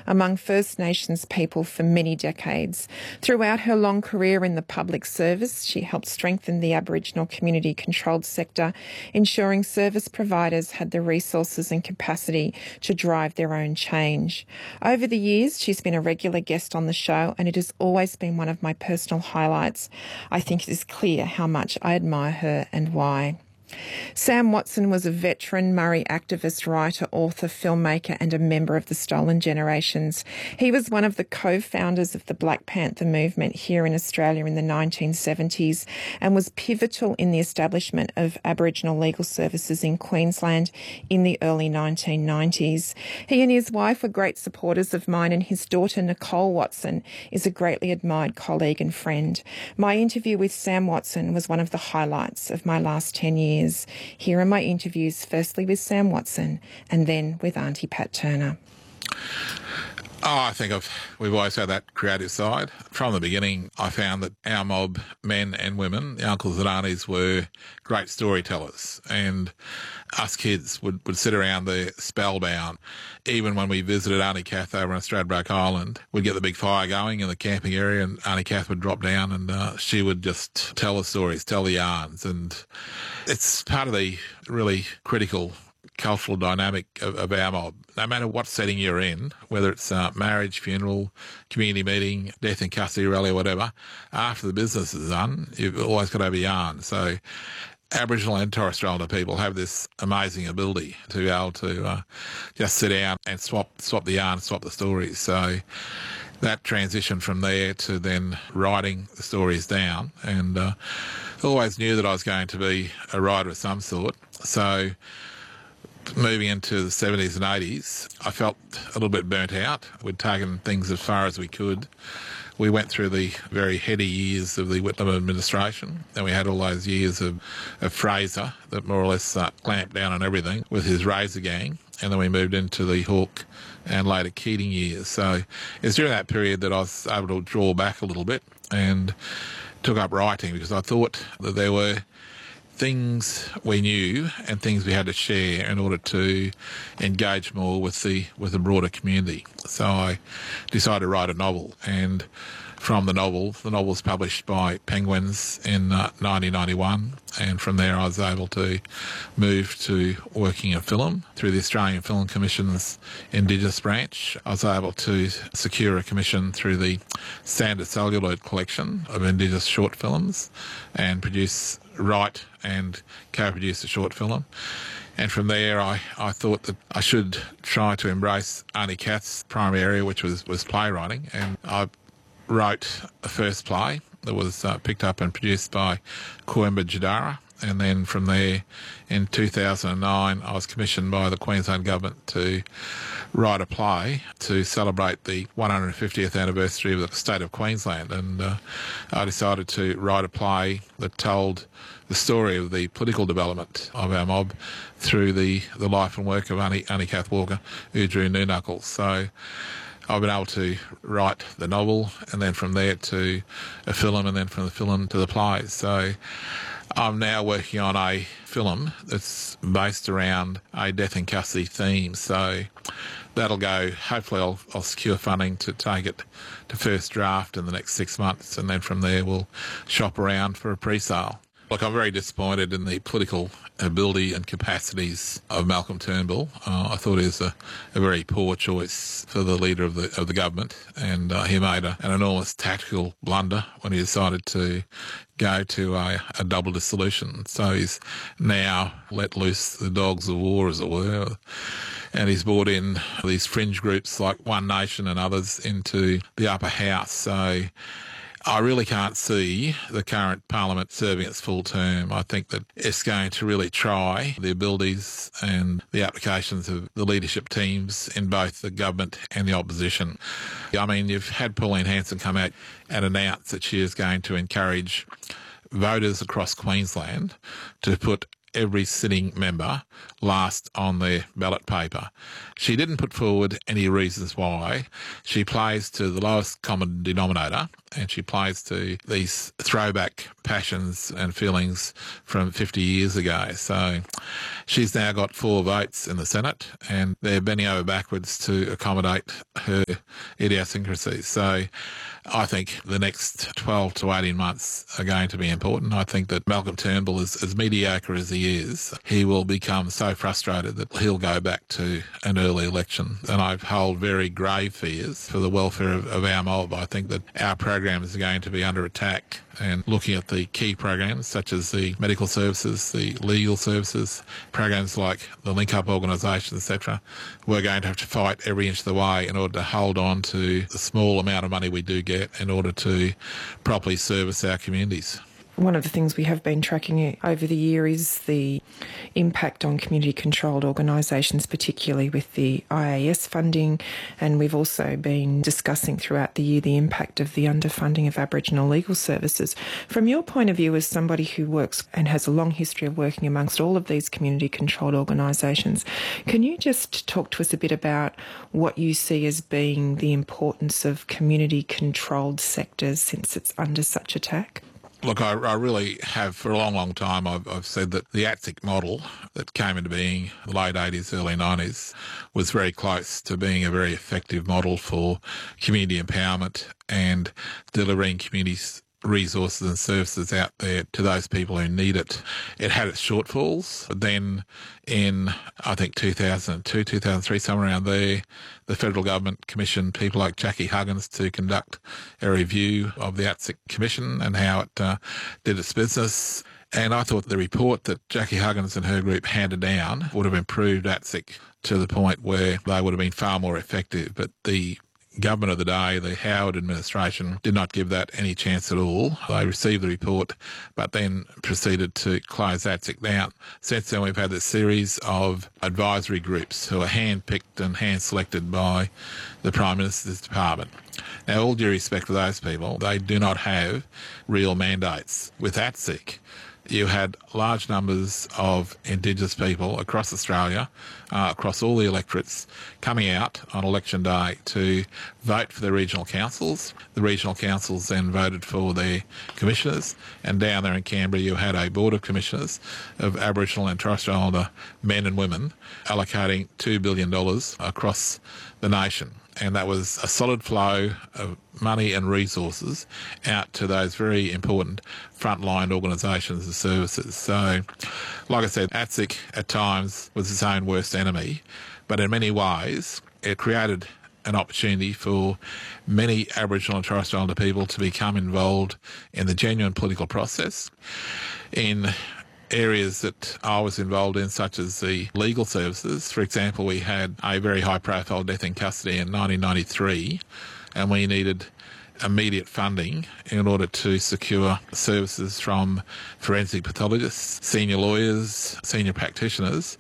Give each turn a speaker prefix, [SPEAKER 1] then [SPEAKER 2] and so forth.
[SPEAKER 1] among First Nations people for many decades. Throughout her long career in the public service, she helped strengthen the Aboriginal community-controlled sector, ensuring service providers had the resources and capacity to drive their own change. Over the years, she's been a regular guest on the show, and it has always been one of my personal highlights. I think it is clear how much I admire her and why. Sam Watson was a veteran Murray activist, writer, author, filmmaker and a member of the Stolen Generations. He was one of the co-founders of the Black Panther movement here in Australia in the 1970s and was pivotal in the establishment of Aboriginal legal services in Queensland in the early 1990s. He and his wife were great supporters of mine, and his daughter Nicole Watson is a greatly admired colleague and friend. My interview with Sam Watson was one of the highlights of my last 10 years. Here are my interviews, firstly with Sam Watson and then with Auntie Pat Turner.
[SPEAKER 2] I think we've always had that creative side. From the beginning, I found that our mob, men and women, the uncles and aunties, were great storytellers, and us kids would sit around there spellbound. Even when we visited Auntie Kath over on Stradbroke Island, we'd get the big fire going in the camping area, and Auntie Kath would drop down and she would just tell the stories, tell the yarns, and it's part of the really critical cultural dynamic of our mob. No matter what setting you're in, whether it's marriage, funeral, community meeting, death in custody rally or whatever, after the business is done, you've always got to have a yarn. So Aboriginal and Torres Strait Islander people have this amazing ability to be able to just sit down and swap the yarn, swap the stories. So that transition from there to then writing the stories down, and always knew that I was going to be a writer of some sort. So moving into the 70s and 80s, I felt a little bit burnt out. We'd taken things as far as we could. We went through the very heady years of the Whitlam administration, and we had all those years of Fraser that more or less clamped down on everything with his Razor Gang, and then we moved into the Hawke and later Keating years. So it was during that period that I was able to draw back a little bit and took up writing, because I thought that there were things we knew and things we had to share in order to engage more with the broader community. So I decided to write a novel, and from the novel was published by Penguins in 1991, and from there I was able to move to working in film through the Australian Film Commission's Indigenous branch. I was able to secure a commission through the Sanders Celluloid collection of Indigenous short films and write and co-produce a short film. And from there, I thought that I should try to embrace Auntie Kath's primary area, which was playwriting, and I wrote a first play that was picked up and produced by Coimbra Jadara. And then from there, in 2009, I was commissioned by the Queensland Government to write a play to celebrate the 150th anniversary of the state of Queensland. And I decided to write a play that told the story of the political development of our mob through the life and work of Auntie Kath Walker, who drew New Knuckles. So I've been able to write the novel, and then from there to a film, and then from the film to the play. So I'm now working on a film that's based around a death in custody theme. So that'll go, hopefully I'll secure funding to take it to first draft in the next 6 months, and then from there we'll shop around for a pre-sale. Look, I'm very disappointed in the political ability and capacities of Malcolm Turnbull. I thought he was a very poor choice for the leader of the government, and he made an enormous tactical blunder when he decided to go to a double dissolution. So he's now let loose the dogs of war, as it were, and he's brought in these fringe groups like One Nation and others into the upper house. So I really can't see the current parliament serving its full term. I think that it's going to really try the abilities and the applications of the leadership teams in both the government and the opposition. I mean, you've had Pauline Hanson come out and announce that she is going to encourage voters across Queensland to put every sitting member last on their ballot paper. She didn't put forward any reasons why. She plays to the lowest common denominator and she plays to these throwback passions and feelings from 50 years ago. So she's now got 4 votes in the Senate, and they're bending over backwards to accommodate her idiosyncrasies. So I think the next 12 to 18 months are going to be important. I think that Malcolm Turnbull, as mediocre as he is, he will become so frustrated that he'll go back to an early election. And I hold very grave fears for the welfare of our mob. I think that our programs are going to be under attack, and looking at the key programs such as the medical services, the legal services, programs like the link-up organisations, etc., we're going to have to fight every inch of the way in order to hold on to the small amount of money we do get in order to properly service our communities.
[SPEAKER 1] One of the things we have been tracking over the year is the impact on community-controlled organisations, particularly with the IAS funding, and we've also been discussing throughout the year the impact of the underfunding of Aboriginal legal services. From your point of view as somebody who works and has a long history of working amongst all of these community-controlled organisations, can you just talk to us a bit about what you see as being the importance of community-controlled sectors since it's under such attack?
[SPEAKER 2] Look, I really have for a long, long time. I've said that the ATSIC model that came into being in the late 80s, early 90s was very close to being a very effective model for community empowerment and delivering communities resources and services out there to those people who need it. It had its shortfalls, but then in, I think, 2002, 2003, somewhere around there, the federal government commissioned people like Jackie Huggins to conduct a review of the ATSIC Commission and how it did its business. And I thought the report that Jackie Huggins and her group handed down would have improved ATSIC to the point where they would have been far more effective. But the government of the day, the Howard administration, did not give that any chance at all. They received the report, but then proceeded to close ATSIC down. Since then, we've had this series of advisory groups who are hand-picked and hand-selected by the Prime Minister's Department. Now, all due respect to those people, they do not have real mandates. With ATSIC, you had large numbers of Indigenous people across Australia, across all the electorates, coming out on election day to vote for their regional councils. The regional councils then voted for their commissioners, and down there in Canberra you had a board of commissioners of Aboriginal and Torres Strait Islander men and women allocating $2 billion across the nation. And that was a solid flow of money and resources out to those very important frontline organisations and services. So, like I said, ATSIC at times was its own worst enemy, but in many ways it created an opportunity for many Aboriginal and Torres Strait Islander people to become involved in the genuine political process. In areas that I was involved in, such as the legal services. For example, we had a very high-profile death in custody in 1993, and we needed immediate funding in order to secure services from forensic pathologists, senior lawyers, senior practitioners